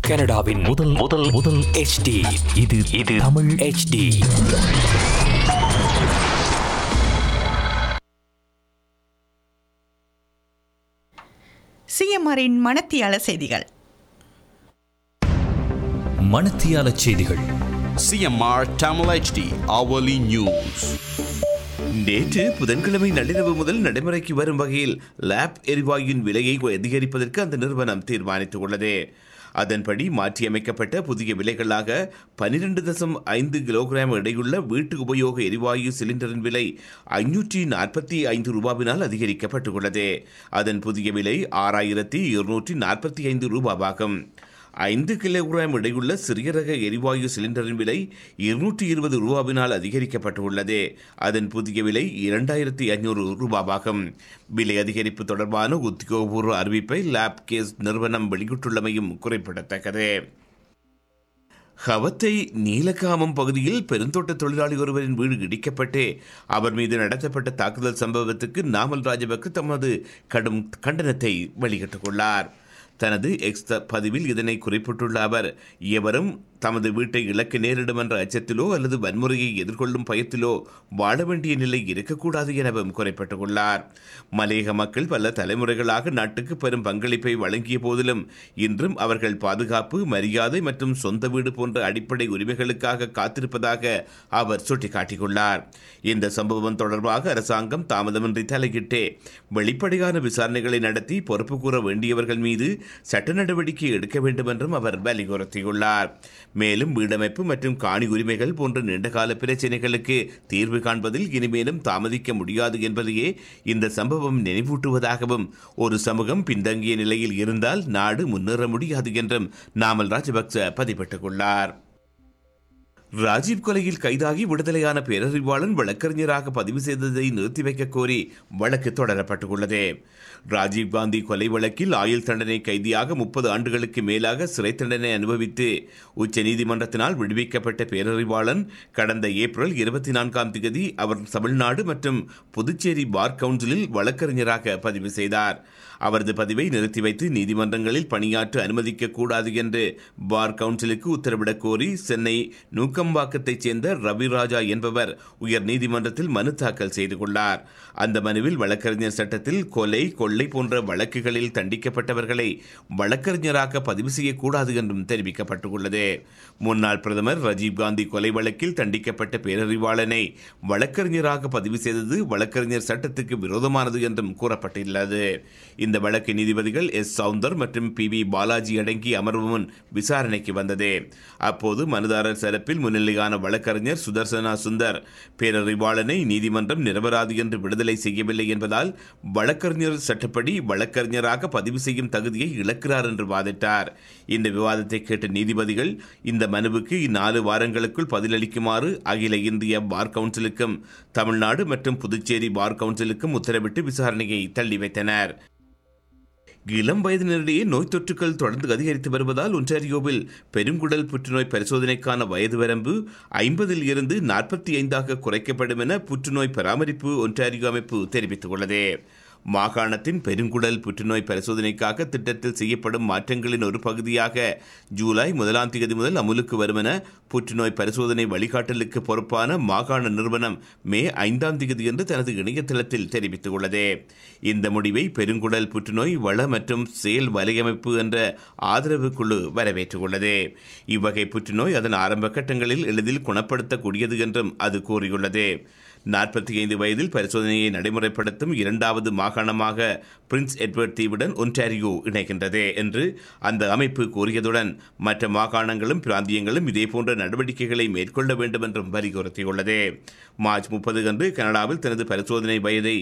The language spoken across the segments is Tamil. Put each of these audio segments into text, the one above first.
கனடாவின் முதல் முதல் முதல் HD இது தமிழ் HD. சிஎம்ஆரின் மணத்தியால செய்திகள். மணத்தியால செய்திகள். CMR Tamil HD hourly news. நேற்று புதன்கிழமை நள்ளிரவு முதல் நடைமுறைக்கு வரும் வகையில் லேப் எரிவாயுவின் விலையை அதிகரிப்பதற்கு அந்த நிறுவனம் தீர்மானித்துள்ளது. அதன்படி மாற்றியமைக்கப்பட்ட புதிய விலைகளாக 12.5 கிலோகிராம் எடையுள்ள வீட்டு உபயோக எரிவாயு சிலிண்டரின் விலை 545 ரூபாவினால் அதிகரிக்கப்பட்டுள்ளது. அதன் புதிய விலை 6245 ரூபாவாகும். 5 கிலோகிராம் எடையுள்ள சிறிய ரக எரிவாயு சிலிண்டரின் விலை 220 ரூபாவினால் அதிகரிக்கப்பட்டுள்ளது. அதன் புதிய விலை 2500 ரூபாவாகும். விலை அதிகரிப்பு தொடர்பான உத்தியோகபூர்வ அறிவிப்பை லேப் கேஸ் நிறுவனம் வெளியிட்டுள்ளமையும் குறிப்பிடத்தக்கது. ஹவத்தை நீலகாமம் பகுதியில் பெருந்தோட்ட தொழிலாளி ஒருவரின் வீடு இடிக்கப்பட்டு அவர் மீது நடத்தப்பட்ட தாக்குதல் சம்பவத்துக்கு நாமல் ராஜபக்ச தமது கடும் கண்டனத்தை வெளியிட்டுள்ளார். தனது எக்ஸ் பதிவில் இதனை குறிப்பிட்டுள்ள அவர், எவரும் தமது வீட்டை இழக்க நேரிடும் என்ற அச்சத்திலோ அல்லது வன்முறையை எதிர்கொள்ளும் பயத்திலோ வாழ வேண்டிய நிலை இருக்கக்கூடாது எனவும் குறிப்பிட்டுள்ளார். மலையக மக்கள் பல தலைமுறைகளாக நாட்டுக்கு பெரும் பங்களிப்பை வழங்கிய போதிலும் இன்றும் அவர்கள் பாதுகாப்பு, மரியாதை மற்றும் சொந்த வீடு போன்ற அடிப்படை உரிமைகளுக்காக காத்திருப்பதாக அவர் சுட்டிக்காட்டியுள்ளார். இந்த சம்பவம் தொடர்பாக அரசாங்கம் தாமதமின்றி தலையிட்டு வெளிப்படையான விசாரணைகளை நடத்தி பொறுப்பு கூற வேண்டியவர்கள் மீது சட்ட நடவடிக்கை எடுக்க வேண்டும் என்றும் அவர் வலியுறுத்தியுள்ளார். மேலும் வீடமைப்பு மற்றும் காணி உரிமைகள் போன்ற நீண்டகால பிரச்சினைகளுக்கு தீர்வு காண்பதில் இனிமேலும் தாமதிக்க முடியாது என்பதையே இந்த சம்பவம் நினைவூட்டுவதாகவும், ஒரு சமூகம் பின்தங்கிய நிலையில் இருந்தால் நாடு முன்னேற முடியாது என்றும் நாமல் ராஜபக்ச பதிவிட்டுள்ளார். ராஜீவ் கொலையில் கைதாகி விடுதலையான பேரறிவாளன் வழக்கறிஞராக பதிவு செய்ததை நிறுத்தி வைக்க கோரி வழக்கு தொடரப்பட்டுள்ளது. ராஜீவ்காந்தி கொலை வழக்கில் ஆயுள் தண்டனை கைதியாக 30 ஆண்டுகளுக்கு மேலாக சிறை தண்டனை அனுபவித்து உச்சநீதிமன்றத்தினால் விடுவிக்கப்பட்ட பேரறிவாளன் கடந்த ஏப்ரல் 24ஆம் தேதி அவர் தமிழ்நாடு மற்றும் புதுச்சேரி பார் கவுன்சிலில் வழக்கறிஞராக பதிவு செய்தார். அவரது பதிவை நிறுத்தி வைத்து நீதிமன்றங்களில் பணியாற்ற அனுமதிக்க கூடாது என்று பார் கவுன்சிலுக்கு உத்தரவிடக் கோரி சென்னை நூக்கம்பாக்கத்தைச் சேர்ந்த ரவிராஜா என்பவர் உயர் நீதிமன்றத்தில் மனு தாக்கல் செய்து கொண்டார். அந்த மனுவில் வழக்கறிஞர் சட்டத்தில் கொலை, கொள்ளை போன்ற வழக்குகளில் தண்டிக்கப்பட்டவர்களை வழக்கறிஞராக பதிவு செய்யக்கூடாது என்றும் தெரிவிக்கப்பட்டுள்ளது. முன்னாள் பிரதமர் ராஜீவ்காந்தி கொலை வழக்கில் தண்டிக்கப்பட்ட பேரறிவாளனை வழக்கறிஞராக பதிவு செய்தது வழக்கறிஞர் சட்டத்துக்கு விரோதமானது என்றும் கூறப்பட்டுள்ளது. இந்த வழக்கு நீதிபதிகள் எஸ் சவுந்தர் மற்றும் PV பாலாஜி அடங்கிய அமர்வு முன் விசாரணைக்கு வந்தது. அப்போது மனுதாரர் தரப்பில் முன்னிலையான வழக்கறிஞர் சுதர்சனா சுந்தர் பேரறிவாளனை நீதிமன்றம் நிரபராதி என்று விடுதலை செய்யவில்லை என்பதால் வழக்கறிஞர் சட்டப்படி வழக்கறிஞராக பதிவு செய்யும் தகுதியை இழக்கிறார் என்று வாதிட்டார். இந்த விவாதத்தை கேட்ட நீதிபதிகள் இந்த மனுவுக்கு 4 வாரங்களுக்குள் பதிலளிக்குமாறு அகில இந்திய பார் கவுன்சிலுக்கும் தமிழ்நாடு மற்றும் புதுச்சேரி பார் கவுன்சிலுக்கும் உத்தரவிட்டு விசாரணையை தள்ளி வைத்தனர். இளம் வயதினரிடையே நோய் தொற்றுக்கள் தொடர்ந்து அதிகரித்து வருவதால் ஒன்டாரியோவில் பெருங்குடல் புற்றுநோய் பரிசோதனைக்கான வயது வரம்பு 50 இருந்து 45 குறைக்கப்படும் என புற்றுநோய் பராமரிப்பு ஒன்டாரியோ அமைப்பு தெரிவித்துள்ளது. மாகாணத்தின் பெருங்குடல் புற்றுநோய் பரிசோதனைக்காக திட்டத்தில் செய்யப்படும் மாற்றங்களின் ஒரு பகுதியாக ஜூலை 1ஆம் தேதி முதல் அமுலுக்கு வரும் என புற்றுநோய் பரிசோதனை வழிகாட்டலுக்கு பொறுப்பான மாகாண நிறுவனம் மே 5ஆம் தேதி என்று தனது இணையதளத்தில் தெரிவித்துள்ளது. இந்த முடிவை பெருங்குடல் புற்றுநோய் வள மற்றும் செயல் வலையமைப்பு என்ற ஆதரவு குழு வரவேற்றுள்ளது. இவ்வகை புற்றுநோய் அதன் ஆரம்ப கட்டங்களில் எளிதில் குணப்படுத்தக்கூடியது என்றும் அது கூறியுள்ளது. 45 வயதில் பரிசோதனையை நடைமுறைப்படுத்தும் 2வது மாகாணமாக பிரின்ஸ் எட்வர்ட் தீவுடன் ஒன்டாரியோ இணைகின்றது என்று அந்த அமைப்பு கூறியதுடன் மற்ற மாகாணங்களும் பிராந்தியங்களும் இதேபோன்ற நடவடிக்கைகளை மேற்கொள்ள வேண்டும் என்றும் வலியுறுத்தியுள்ளது. மார்ச் 30 அன்று கனடாவில் தனது பரிசோதனை வயதை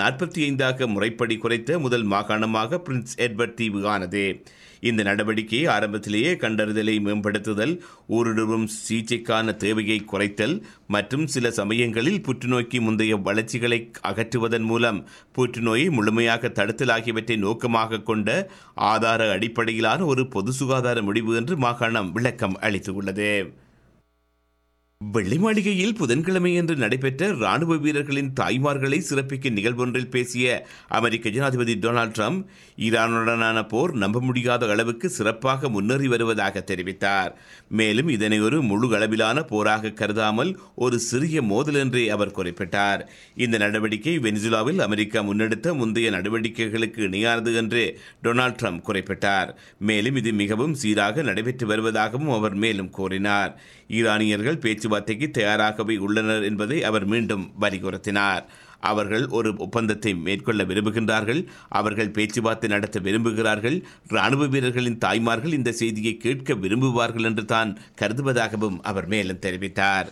45 முறைப்படி குறைத்த முதல் மாகாணமாக பிரின்ஸ் எட்வர்ட் தீவு ஆனது. இந்த நடவடிக்கையை ஆரம்பத்திலேயே கண்டறிதலை மேம்படுத்துதல், ஊடுருவும் சிகிச்சைக்கான தேவையை குறைத்தல் மற்றும் சில சமயங்களில் புற்றுநோய்க்கு முந்தைய வளர்ச்சிகளை அகற்றுவதன் மூலம் புற்றுநோயை முழுமையாக தடுத்தல் ஆகியவற்றை நோக்கமாக கொண்ட ஆதார அடிப்படையிலான ஒரு பொது சுகாதார முடிவு என்று மாகாணம் விளக்கம் அளித்துள்ளது. வெள்ளை மாளிகையில் புதன்கிழமையன்று நடைபெற்ற ராணுவ வீரர்களின் தாய்மார்களை சிறப்பிக்கும் நிகழ்வொன்றில் பேசிய அமெரிக்க ஜனாதிபதி டொனால்ட் ட்ரம்ப் ஈரானுடனான போர் நம்ப முடியாத அளவுக்கு சிறப்பாக முன்னேறி வருவதாக தெரிவித்தார். மேலும் இதனை ஒரு முழு அளவிலான போராக கருதாமல் ஒரு சிறிய மோதல் என்றே அவர் குறிப்பிட்டார். இந்த நடவடிக்கை வெனிசுலாவில் அமெரிக்கா முன்னெடுத்த முந்தைய நடவடிக்கைகளுக்கு இணையானது என்று டொனால்ட் ட்ரம்ப் குறிப்பிட்டார். மேலும் இது மிகவும் சீராக நடைபெற்று வருவதாகவும் அவர் மேலும் கூறினார். ஈரானியர்கள் பேச்சுவார்த்தைக்கு தயாராகவே உள்ளனர் என்பதை அவர் மீண்டும் வலியுறுத்தினார். அவர்கள் ஒரு ஒப்பந்தத்தை மேற்கொள்ள விரும்புகின்றார்கள். அவர்கள் பேச்சுவார்த்தை நடத்த விரும்புகிறார்கள். ராணுவ வீரர்களின் தாய்மார்கள் இந்த செய்தியை கேட்க விரும்புவார்கள் என்று தான் கருதுவதாகவும் அவர் மேலும் தெரிவித்தார்.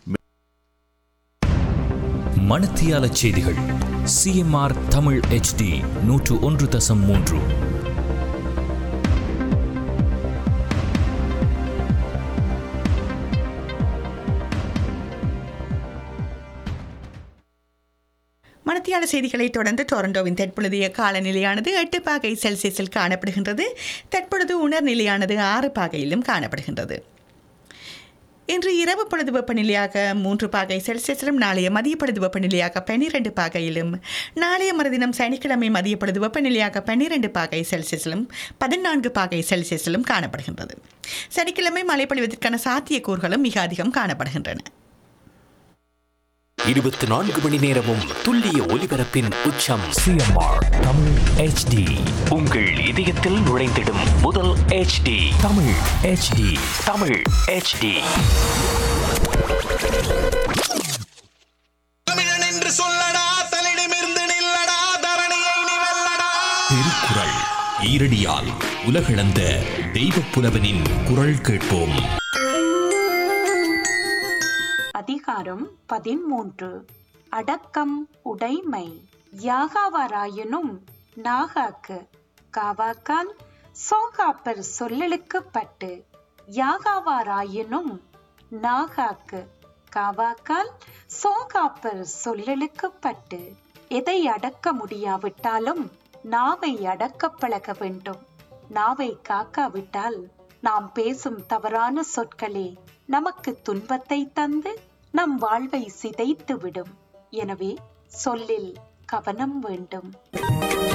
மணத்தியால செய்திகள் சிஎம்ஆர் தமிழ் HD 101.3. மணத்தியால செய்திகளை தொடர்ந்து டொரண்டோவின் தற்பொழுதைய காலநிலையானது 8 பாகை செல்சியஸில் காணப்படுகின்றது. தற்பொழுது உணர்நிலையானது 6 பாகையிலும் காணப்படுகின்றது. இன்று இரவு பொழுது வெப்பநிலையாக 3 பாகை செல்சியஸிலும், நாளைய மதிய பொழுது வெப்பநிலையாக 12 பாகையிலும், நாளைய மறுதினம் சனிக்கிழமை மதிய பொழுது வெப்பநிலையாக 12 பாகை செல்சியஸிலும் 14 பாகை செல்சியஸிலும் காணப்படுகின்றது. சனிக்கிழமை மழை பொழிவதற்கான சாத்தியக்கூறுகளும் மிக அதிகம் காணப்படுகின்றன. 24 மணி நேரமும் துல்லிய ஒலிபரப்பின் உச்சம் சிஎம்ஆர் தமிழ் HD. உங்கள் இதயத்தில் நுழைந்திடும் முதல் HD Tamil HD. Tamil HD. தமிழன் என்று சொல்லடா, தலிடமிருந்து நில்லடா, தரணியை நீ வெல்லடா. திருக்குறள் ஈரடியால் உலகளந்த தெய்வப் புலவனின் குரல் கேட்போம். அதிகாரம் 13. அடக்கம் உடைமை. யாகாவாராயினும் நாகாக்கு காவாக்கால் சோகாப்பர் சொல்லலுக்குப்பட்டு, யாகாவாராயினும் நாகாக்கு காவாக்கால் சோகாப்பர் சொல்லலுக்குப்பட்டு. எதை அடக்க முடியாவிட்டாலும் நாவை அடக்க பழக வேண்டும். நாவை காக்காவிட்டால் நாம் பேசும் தவறான சொற்களே நமக்கு துன்பத்தை தந்து நம் வாழ்வை சிதைத்து விடும். எனவே சொல்லில் கவனம் வேண்டும்.